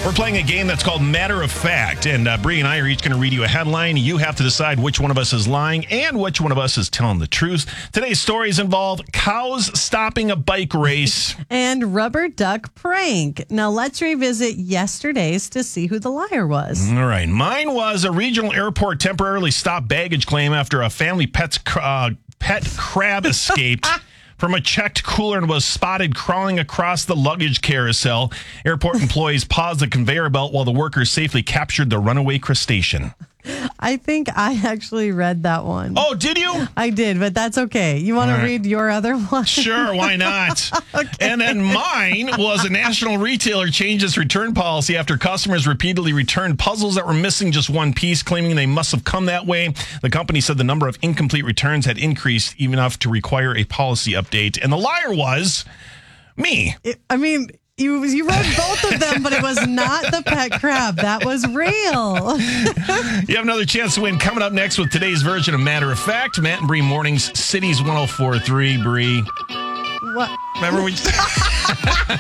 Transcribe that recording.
We're playing a game that's called Matter of Fact, and Bree and I are each going to read you a headline. You have to decide which one of us is lying and which one of us is telling the truth. Today's stories involve cows stopping a bike race and rubber duck prank. Now let's revisit yesterday's to see who the liar was. All right. Mine was a regional airport temporarily stopped baggage claim after a family pet crab escaped from a checked cooler and was spotted crawling across the luggage carousel. Airport employees paused the conveyor belt while the workers safely captured the runaway crustacean. I think I actually read that one. Oh, did you? I did, but that's okay. You want to read your other one? Sure, why not? Okay. And then mine was a national retailer changed its return policy after customers repeatedly returned puzzles that were missing just one piece, claiming they must have come that way. The company said the number of incomplete returns had increased even enough to require a policy update. And the liar was me. You read both of them, but it was not the pet crab. That was real. You have another chance to win coming up next with today's version of Matter of Fact. Matt and Bree Mornings, Cities 104.3. Bree. What? Remember we...